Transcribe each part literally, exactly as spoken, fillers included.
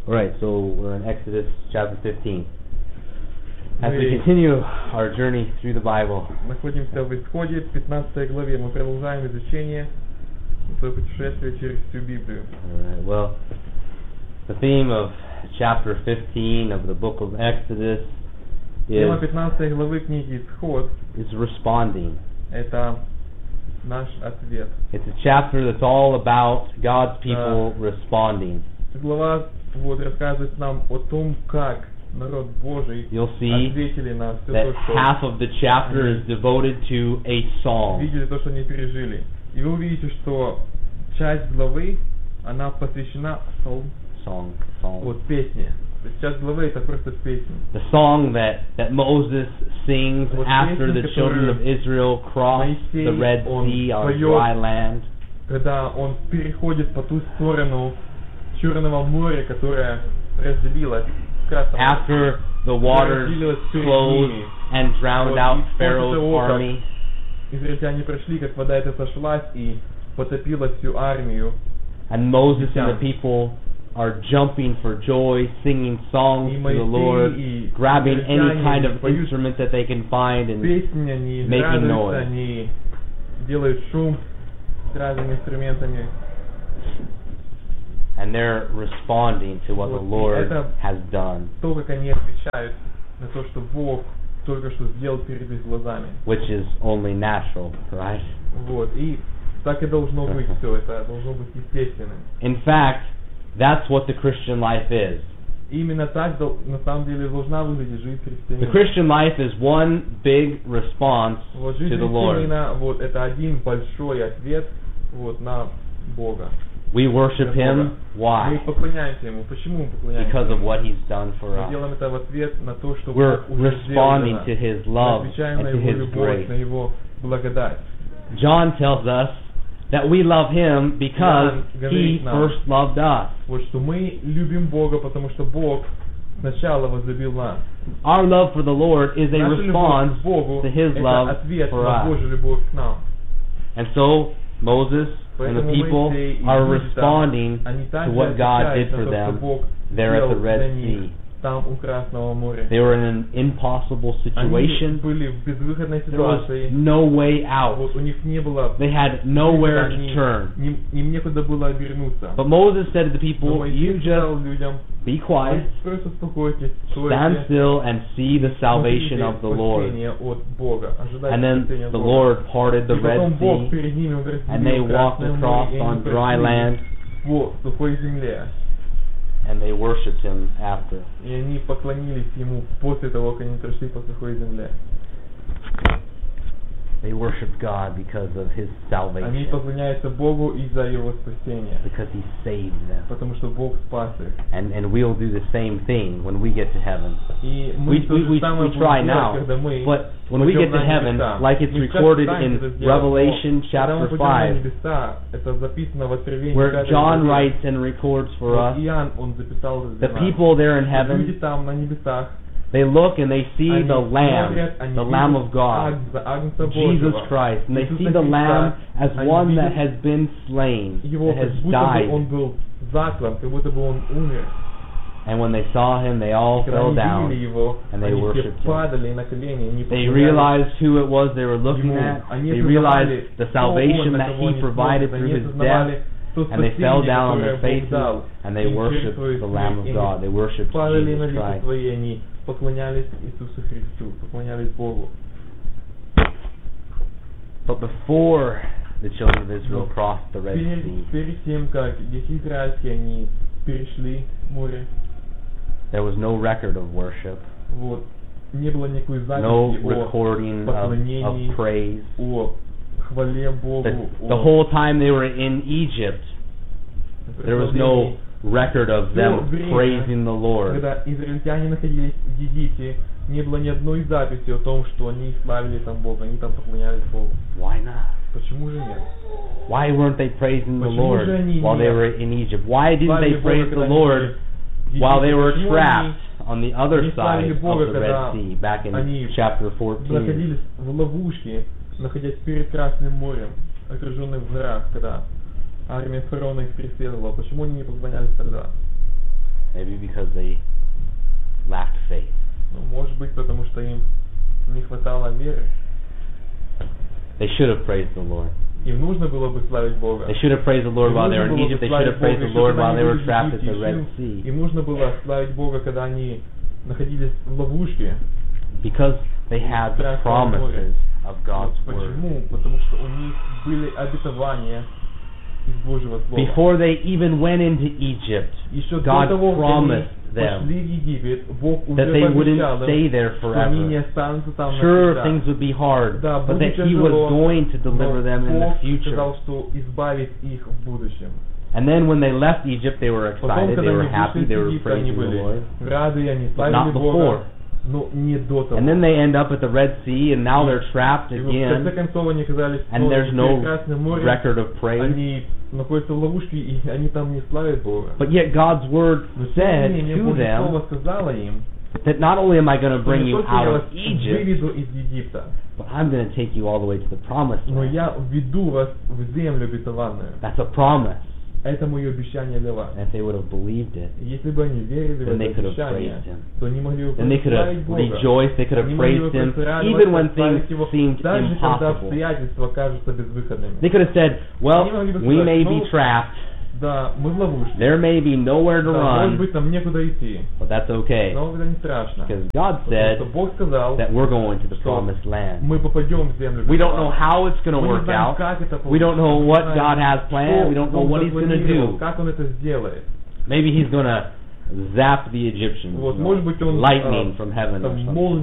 Alright, so we're in Exodus chapter fifteen. As we continue our journey through the Bible, находимся в Исходе, в пятнадцатой главе. Мы продолжаем изучение, свое путешествие через всю Библию. Alright, well, the theme of chapter fifteen of the book of Exodus is, Тема пятнадцатой главы книги Исход is responding. это наш ответ. It's a chapter that's all about God's people uh, responding. Глава вот рассказывает нам о том, как народ Божий ответили на все то, что half of the chapter is devoted to a song. Видели то, что они пережили. И вы увидите, что часть главы она посвящена psalm, song, song. Вот песне. То есть часть главы это просто песня. The song that that Moses sings вот after песня, the children of Israel crossed the Red Sea on dry land. Когда он переходит по ту сторону Черного моря, которое разделилось. After the waters closed and drowned out Pharaoh's army, израильтяне прошли, как вода эта сошлась и потопила всю армию. And Moses and the people are jumping for joy, singing songs to the Lord, grabbing any kind of instrument that they can find and making noise. Они делают шум с разными инструментами. And they're responding to what the Lord has done. То, как они отвечают на то, что Бог только что сделал перед их глазами. Which is only natural, right? Вот, и так и должно быть все, это должно быть естественным. In fact, that's what the Christian life is. Именно так на самом деле должна выглядеть жизнь христианина. The Christian life is one big response вот, to the Lord. Вот, это один большой ответ вот, на Бога. We worship Him. Why? Мы поклоняемся Ему. Почему мы поклоняемся? Because of what He's done for us. Мы делаем это в ответ на то, что We're Бог уже responding to His love отвечаем and на to Его His любовь, grace. на Его благодать. John tells us that we love Him because He first loved us. Вот что мы любим Бога, потому что Бог сначала возлюбил нас. Our love for the Lord is a response to His love for us. And so Moses and the people are responding to what God did for them there at the Red Sea. They were in an impossible situation. There was no way out. They had nowhere to turn. But Moses said to the people, you just be quiet, stand still and see the salvation of the Lord. And then the Lord parted the Red Sea and they walked across on dry land. And they worshipped Him after. И они поклонились Ему после того, как они прошли по сухой земле. They worshiped God because of His salvation. Они поклоняются Богу из-за Его спасения. Because He saved them. Потому что Бог спас их. And and we'll do the same thing when we get to heaven. И мы we we, we, we try now, but when we get to heaven, like it's recorded in Revelation chapter five, where John writes and records for us, the people there in heaven, they look and they see the Lamb, the Lamb of God, Jesus Christ, and they see the Lamb as one that has been slain, that has died. And when they saw Him, they all fell down and they worshipped Him. They realized who it was they were looking at. They realized the salvation that He provided through His death. And they fell down on their faces and they worshipped the Lamb of God. They worshipped Jesus Christ. But before the children of Israel crossed the Red Sea, there was no record of worship, no recording of, of praise. The, the whole time they were in Egypt, there was no record of them praising the Lord. Когда израильтяне находились в Египте, не было ни одной записи о том, что они славили там Бога, они там поклонялись Богу. Why not? Почему же нет? Why weren't they praising the Lord while they were in Egypt? Why didn't they praise the Lord while they were trapped on the other side of the Red Sea, back in chapter fourteen? Находились в ловушке, находясь перед Красным морем, окруженным в горах, когда армия фараона их преследовала. Почему они не поклонялись тогда? Maybe because they lacked faith. Ну, может быть, потому что им не хватало веры. They should have praised the Lord. Им нужно было бы славить Бога. They should have praised the Lord while they were in Egypt. They should have praised the Lord while they were trapped at the Red Sea. Им нужно было славить Бога, когда они находились в ловушке. Because they had the promises of God's word. Почему? Потому что у них были обетования из Божьего слова. Before they even went into Egypt, God promised them that they wouldn't stay there forever. Sure, things would be hard, but that He was going to deliver them in the future. And then when they left Egypt, they were excited, they were happy, they were praising the Lord, but not before. And then they end up at the Red Sea, and now they're trapped again, and there's no record of praise. But yet God's word said to them that not only am I going to bring you out of Egypt, but I'm going to take you all the way to the promised land. That's a promise. Это мое обещание для вас. And if they would have believed it, если бы они верили в это обещание, то они могли бы прославить Бога. Rejoiced, they could have praised Him, even when things seemed даже когда impossible. обстоятельства кажутся безвыходными. They could have said, well, we may be trapped. Да, мы в ловушке. There may be nowhere to да, run, может быть, нам некуда идти. But that's okay. Но это не страшно. Because God said Бог сказал, that we're going to the promised land. Мы попадем в землю. We don't know how it's going to work out. We don't know what God has planned. We don't know what He's going to do. Как Он это сделает. Maybe He's going to zap the Egyptians. Вот, может быть, он, lightning uh, from heaven or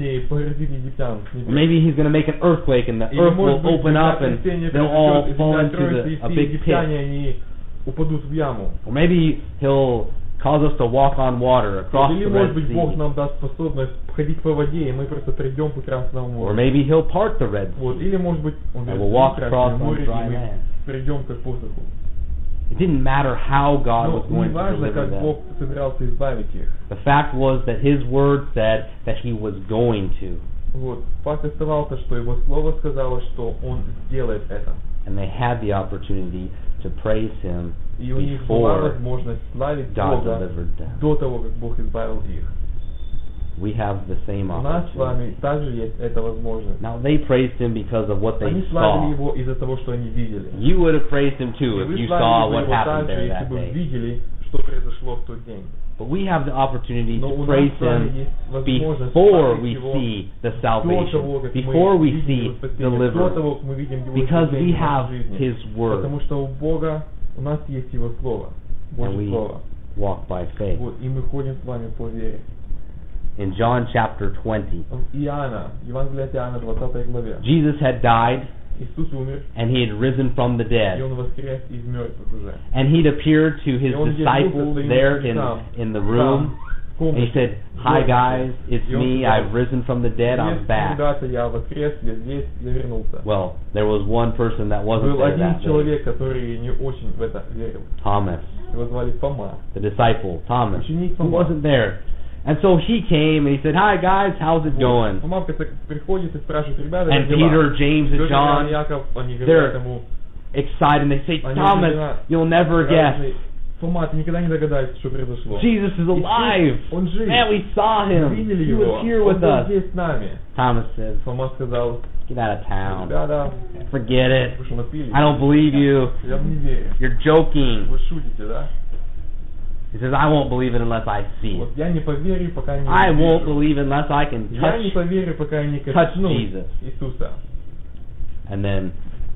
something. Maybe He's going to make an earthquake and the earth will open up and they'll all fall into the, a big pit. Упадут в яму. Or maybe He'll cause us to walk on water across Или, the может Red быть, Sea. Бог нам даст способность ходить по воде, и мы просто пройдем по Красному морю. Or maybe He'll part the Red Sea. Вот, или, может быть, Он and we'll walk across on море, dry и мы land. пройдем как по суху. It didn't matter how God Но was going не важно, to deliver как them. Бог собирался избавить их. The fact was that His word said that He was going to. Вот, факт оставался, что Его Слово сказало, что Он сделает это. And they had the opportunity to praise Him и у них была возможность славить Бога до того, как Бог избавил их. We have the same opportunity. У нас с вами также есть эта возможность. Now they praised Him because of what they они saw. славили Его из-за того, что они видели. You would have praised Him too if you saw what happened there that day. Видели, что произошло в тот день. But we have the opportunity to praise Him before we see the salvation, before we see deliverance, because we have His Word. Потому что у Бога у нас есть Его Слово, Божье Слово. Walk by faith. Вот, и мы ходим с вами по вере. In John chapter twenty, Иоанна, Евангелие от Иоанна, двадцатой главе. Jesus had died. Иисус умер, and He had risen from the dead. И Он воскрес из мертвых уже. And He'd appeared to His disciples there in, in the room. And He said, hi guys, it's me, I've risen from the dead, I'm back. Well, there was one person that wasn't there that day. Thomas, the disciple, Thomas, who wasn't there. And so he came and he said, hi guys, how's it going? And Peter, James, and John, they're excited and they say, Thomas, you'll never guess. Jesus is alive. Man, we saw Him. He was here with us. Thomas says, get out of town. Forget it. I don't believe you. You're joking. He says, I won't believe it unless I see it. I won't believe it unless I can touch, touch Jesus. And then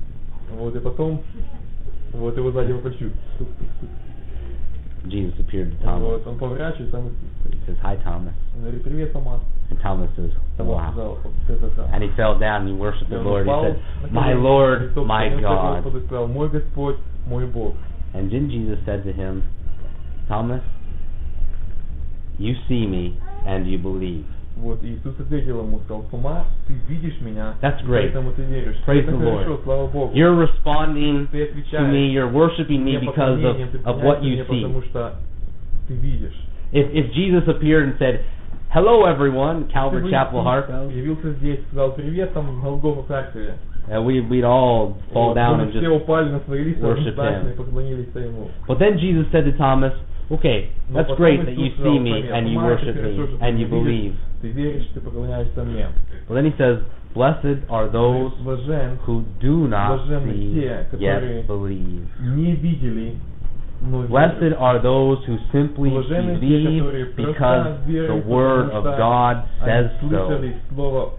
Jesus appeared to Thomas. He says, hi Thomas. And Thomas says, wow. And he fell down and he worshipped the Lord. He said, my Lord, my God. And then Jesus said to him, Thomas, you see me and you believe. Вот Иисус ответил ему, сказал, Тома, ты видишь меня, That's great. Поэтому ты веришь. Praise the Lord. Хорошо, слава Богу. You're responding to me, you're worshiping me because of, of what you see. Потому что ты видишь. If, if Jesus appeared and said, hello everyone, Calvary Chapel Hartfeld, явился здесь, сказал, привет, там, Голгофа Харькове. Uh, we, we'd all fall down and just все упали на свои лица, worship Him. Поклонились Ему. But then Jesus said to Thomas, Okay, that's great that you see me and you worship me and you believe. But then he says, blessed are those who do not see yet believe. Blessed are those who simply believe because the Word of God says so.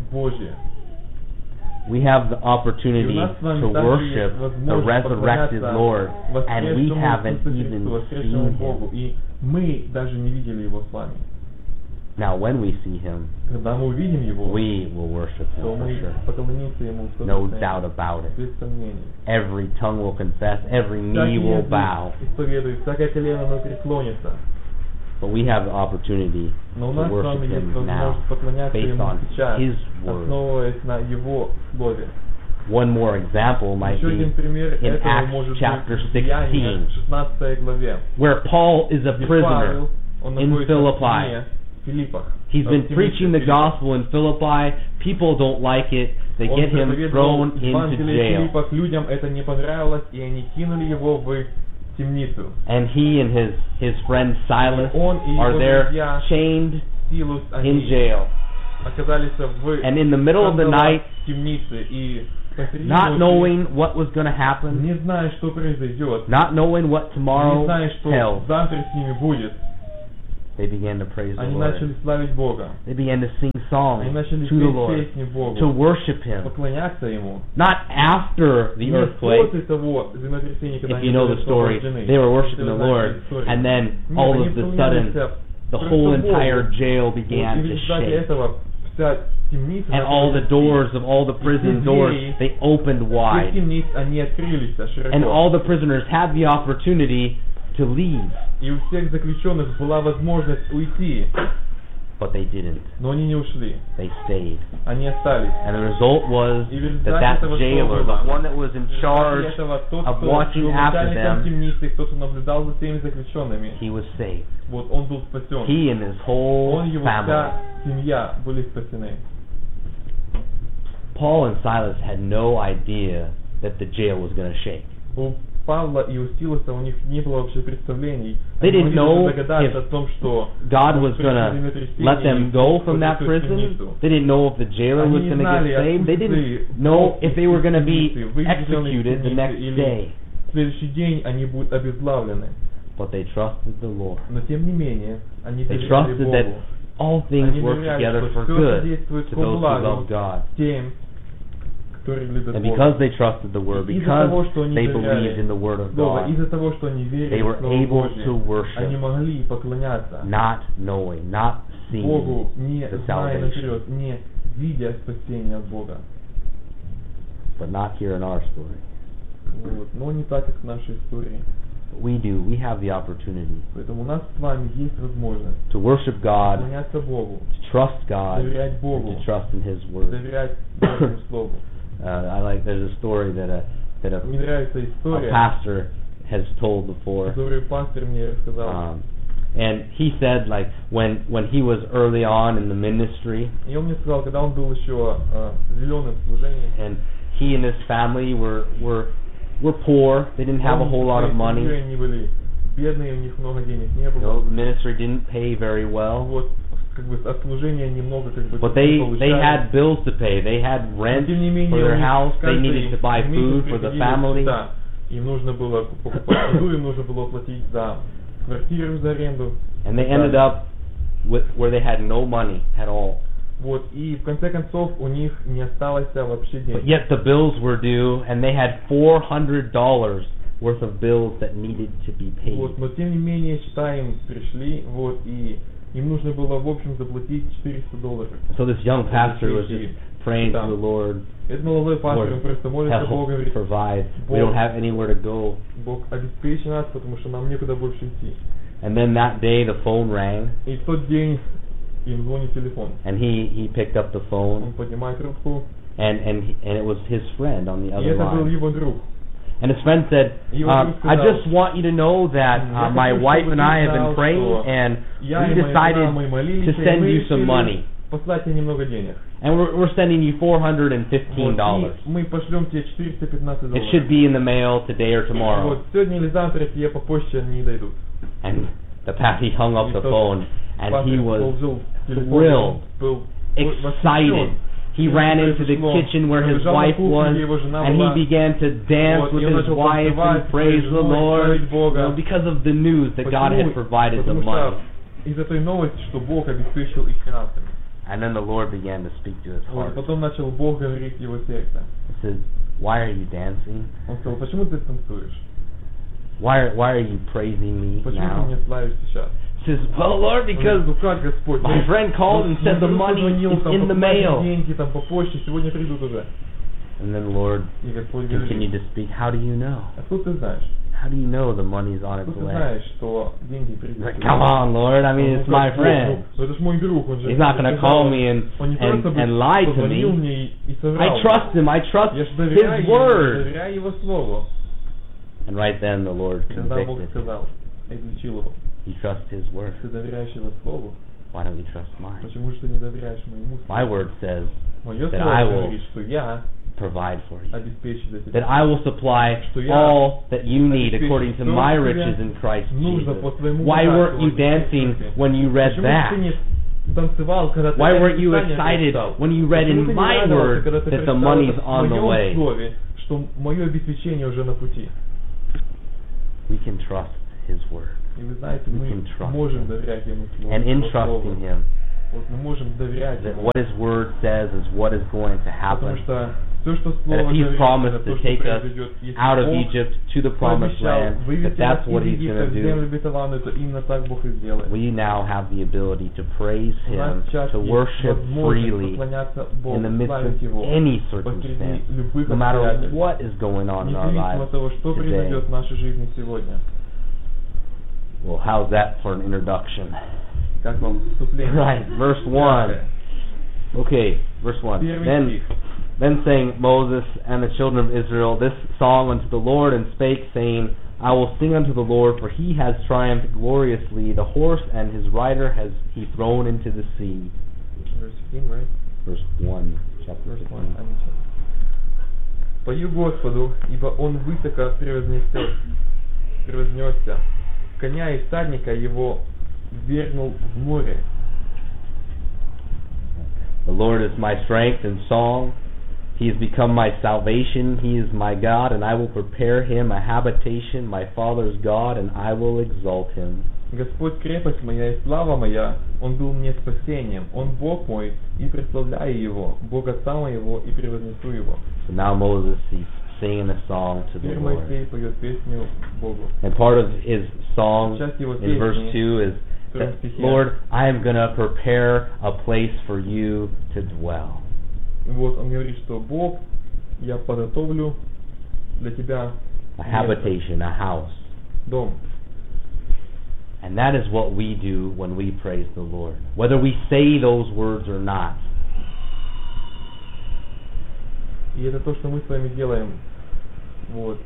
We have the opportunity to worship the resurrected Lord, and we haven't even seen Him. Now, when we see Him, we will worship Him for sure. No doubt about it. Every tongue will confess, every knee will bow. But we have the opportunity to worship Him now, based on His Word. One more example might be in Acts chapter sixteen, where Paul is a prisoner in Philippi. He's been preaching the gospel in Philippi. People don't like it. They get him thrown into jail. And he and his, his friend Silas are there chained in jail. And in the middle of the night, not knowing what was going to happen, not knowing what tomorrow held, they began to praise the Lord. They began to sing songs to the Lord, to worship Him. Not after the earthquake. If you know the story, they were worshiping the Lord, and then all of a sudden, the whole entire jail began to shake. And all the doors of all the prison doors, they opened wide. And all the prisoners had the opportunity to leave. И у всех заключенных была возможность уйти. But they didn't. Но они не ушли. They stayed. Они остались. And the result was that that jailer, the one that was in charge of watching after them, he was saved. Вот он был спасен. He and his whole он, его family. Вся семья были спасены. Paul and Silas had no idea that the jail was going to shake. У Павла и у Силаса у них не было вообще представлений. They didn't know if о том, что God was going to let them go from that prison. They didn't know if the jailer was going to get saved. They didn't know if they were going to be executed the next day. Следующий день они будут обезглавлены. But they trusted the Lord. Но тем не менее, они They trusted that all things work together for good to those who love God. And because they trusted the Word, because they believed in the Word of God, they were able to worship, not knowing, not seeing the salvation. But not here in our story. We do, we have the opportunity to worship God, to trust God, and to trust in His Word. Uh, I like. There's a story that a that a, a pastor has told before. Um, and he said, like when when he was early on in the ministry, and he and his family were were were poor. They didn't have a whole lot of money. You know, the ministry didn't pay very well. But they they had bills to pay. They had rent for their house. They needed to buy food for the family. And they ended up with where they had no money at all. Вот, и в конце концов у них не осталось вообще денег. But yet the bills were due, and they had four hundred dollars worth of bills that needed to be paid. Вот, но тем не менее, счета им пришли, вот, и им нужно было, в общем, заплатить четыреста долларов. So this young pastor was just praying to the Lord. Этот молодой пастор, он просто молится Богу, говорит, provide. We don't have anywhere to go. Бог обеспечит нас, потому что нам некуда больше идти. And then that day the phone rang. И в тот день им звонит телефон. And he he picked up the phone. Он поднимает трубку. And and and it was his friend on the other И это line. был его друг. And his friend said, uh, I just want you to know that uh, my wife and I have been praying, and we decided to send you some money. And we're, we're sending you four hundred fifteen dollars. It should be in the mail today or tomorrow. And the past, he hung up the phone, and he was thrilled, excited. He ran into the kitchen where his wife was, and he began to dance with his wife and praise the Lord, you know, because of the news that God had provided the money. And then the Lord began to speak to his heart. He said, why are you dancing? Why are, why are you praising me now? He says, well, Lord, because my friend called and said the money is in the mail. And then the Lord continued to speak, how do you know? How do you know the money's on its way? Like, come on, Lord, I mean, it's my friend. He's not going to call me and, and, and lie to me. I trust him, I trust his word. And right then the Lord convicted him. You trust his word. Why don't you trust mine? My word says that I will provide for you, that I will supply all that you need according to my riches in Christ Jesus. Why weren't you dancing when you read that? Why weren't you excited when you read in my word that the money's on the way? We can trust his word. We can trust him. And in trusting him, that what his word says is what is going to happen. That if he's promised to take us out of Egypt to the promised land, that that's what he's going to do. We now have the ability to praise him, to worship freely in the midst of any circumstance, no matter what is going on in our lives today. Well, how's that for an introduction? Right, verse one. Okay, verse one. Then, then sang Moses and the children of Israel this song unto the Lord, and spake, saying, I will sing unto the Lord, for he has triumphed gloriously. The horse and his rider has he thrown into the sea. Verse fifteen, right? Verse one, chapter verse one. Пою Господу, ибо он высоко превознесся, превознесся. Коня и всадника его ввергнул в море. The Lord is my strength and song. He has become my salvation. He is my God, and I will prepare him a habitation, my father's God, and I will exalt him. Господь крепость моя и слава моя, Он был мне спасением, Он Бог мой, и прославляю Его, Бог Отца моего, и превознесу Его. So now Moses, he's singing a song to the Lord. And part of his song in verse two is that, Lord, I am going to prepare a place for you to dwell. Вот он говорит, что Бог, я подготовлю для тебя a habitation, a house. Дом. And that is what we do when we praise the Lord, whether we say those words or not. И это то, что мы с вами делаем. Вот.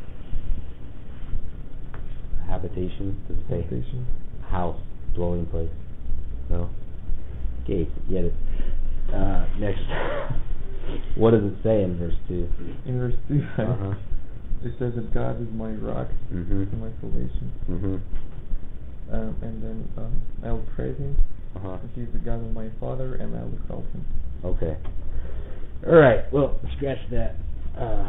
Habitation, does it say? Habitation. House, dwelling place. No? Okay, get it. Uh, next. What does it say in verse two? In verse two, uh-huh. It says that God is my rock, mm-hmm. and my salvation. Mm-hmm. Um, and then um, I'll praise him. Uh-huh. He's the God of my father, and I'll exalt him. Okay. All right. Well, scratch that. Uh,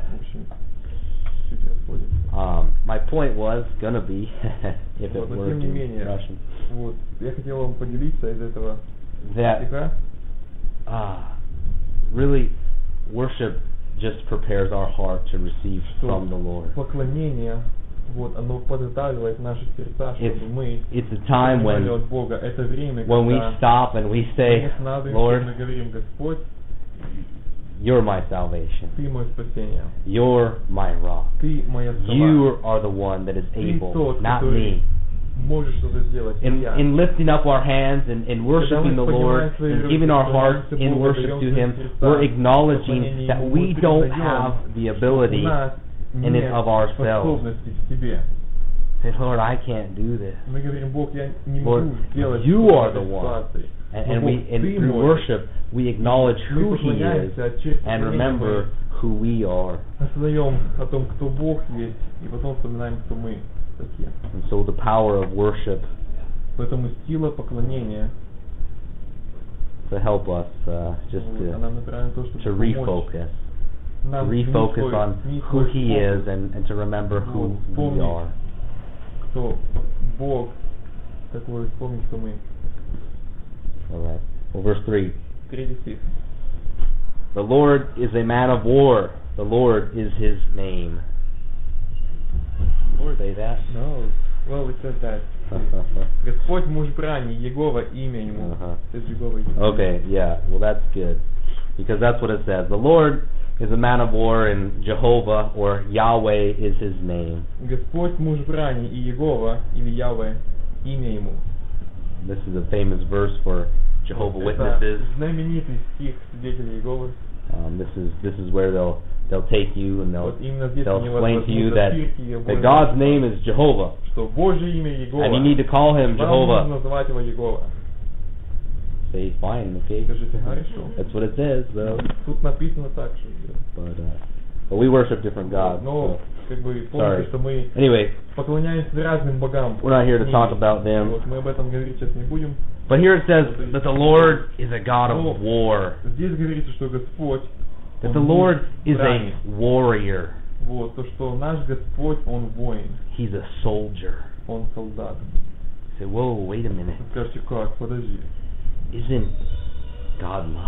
um, my point was gonna be, if it were in Russian, вот, я хотел вам поделиться из этого стиха. Uh, really, worship just prepares our heart to receive from the Lord. Поклонение, вот, оно подготавливает наши сердца, чтобы мы it's a time when, от Бога. Это время, when we stop and we say, Lord, мы говорим, Господь, You're my salvation. Ты мое спасение. You're my rock. Ты моя скала. You are the one that is able, тот, not me. Можешь что-то сделать. In, in lifting up our hands and, and worshiping the Lord and giving our hearts in worship to Him, we're acknowledging that we don't have the ability in it of ourselves. Say, Lord, I can't do this. Lord, you are the one. And, and we, and through worship, we acknowledge who He is and remember who we are. And so the power of worship Поэтому сила поклонения. To help us uh, just to, to refocus. Refocus on who He is and, and to remember who we are. Кто Бог, такой вспомнить, кто мы. All right. Well, verse three. Третий стих. The Lord is a man of war. The Lord is His name. Lord say that? No. Well, it says that. Господь муж брани, Егова имя ему. Uh-huh. It says Егова имя. Okay, yeah. Well, that's good. Because that's what it says. The Lord is a man of war, and Jehovah or Yahweh is His name. Господь муж брани, и Егова или Яхве имя ему. This is a famous verse for Jehovah's Witnesses. Знаменитый стих свидетелей Иеговы. Um, this is this is where they'll they'll take you and they'll they'll explain to you that, that God's name is Jehovah, and you need to call Him Jehovah. Say fine, okay. That's what it says, though. But uh, but we worship different gods. So. Sorry. Anyway, we're not here to talk about them. But here it says that the Lord is a God of war. That the Lord is a warrior. He's a soldier. You say, whoa, wait a minute. Isn't God love?